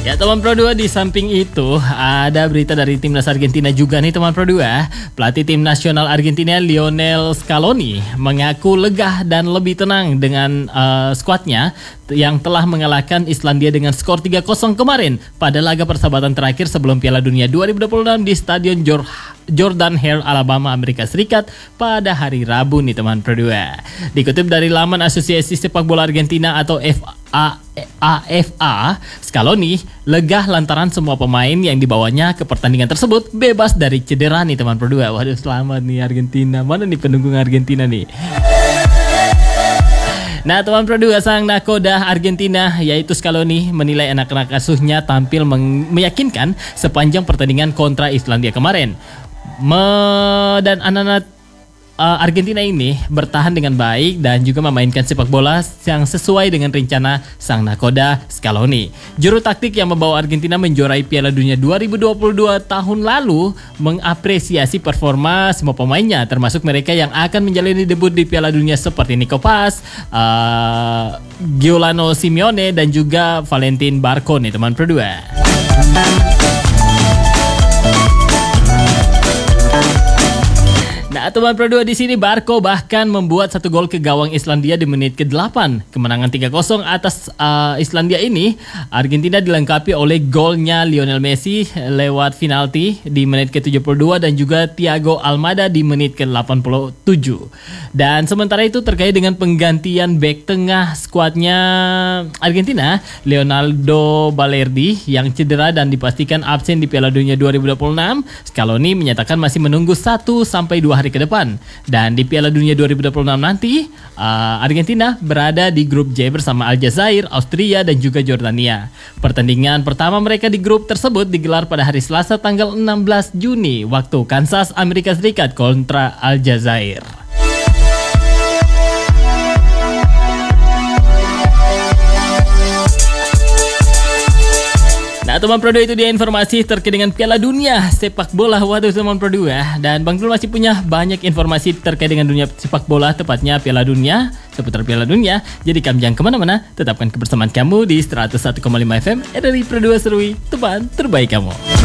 Ya teman Pro 2, di samping itu ada berita dari timnas Argentina juga nih teman Pro 2. Pelatih tim nasional Argentina Lionel Scaloni mengaku lega dan lebih tenang dengan skuadnya yang telah mengalahkan Islandia dengan skor 3-0 kemarin pada laga persahabatan terakhir sebelum Piala Dunia 2026 di Stadion Jordan Hare, Alabama, Amerika Serikat pada hari Rabu nih teman Pro 2. Dikutip dari laman Asosiasi Sepak Bola Argentina atau AFA, Scaloni lega lantaran semua pemain yang dibawanya ke pertandingan tersebut bebas dari cedera nih teman Pro 2. Waduh, selamat nih Argentina. Mana nih pendukung Argentina nih? Nah teman Pro 2, sang nakoda Argentina yaitu Scaloni menilai anak-anak asuhnya tampil meyakinkan sepanjang pertandingan kontra Islandia kemarin. Dan anak-anak Argentina ini bertahan dengan baik dan juga memainkan sepak bola yang sesuai dengan rencana sang nakoda Scaloni. Juru taktik yang membawa Argentina menjuarai Piala Dunia 2022 tahun lalu mengapresiasi performa semua pemainnya, termasuk mereka yang akan menjalani debut di Piala Dunia seperti Nico Paz, Giuliano Simeone dan juga Valentin Barco nih teman Pro 2. Nah, teman Pro 2, di sini Barco bahkan membuat satu gol ke gawang Islandia di menit ke-8. Kemenangan 3-0 atas Islandia ini, Argentina dilengkapi oleh golnya Lionel Messi lewat penalti di menit ke-72 dan juga Thiago Almada di menit ke-87. Dan sementara itu terkait dengan penggantian bek tengah skuadnya Argentina, Leonardo Balerdi yang cedera dan dipastikan absen di Piala Dunia 2026, Scaloni menyatakan masih menunggu 1-2 hari ke depan. Dan di Piala Dunia 2026 nanti Argentina berada di grup J bersama Aljazair, Austria dan juga Jordania. Pertandingan pertama mereka di grup tersebut digelar pada hari Selasa tanggal 16 Juni waktu Kansas, Amerika Serikat kontra Aljazair. Nah teman Pro 2, itu dia informasi terkait dengan Piala Dunia sepak bola. Waduh teman Pro 2, dan Bang Dul masih punya banyak informasi terkait dengan dunia sepak bola, tepatnya Piala Dunia, seputar Piala Dunia. Jadi kamu jangan kemana-mana, tetapkan kebersamaan kamu di 101,5 FM dari Pro 2 Serui, teman terbaik kamu.